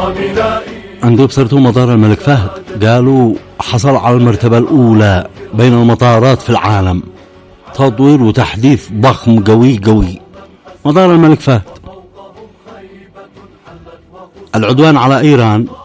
عندي بصرتوا مطار الملك فهد، قالوا حصل على المرتبة الأولى بين المطارات في العالم، تطوير وتحديث ضخم قوي قوي. مطار الملك فهد. العدوان على إيران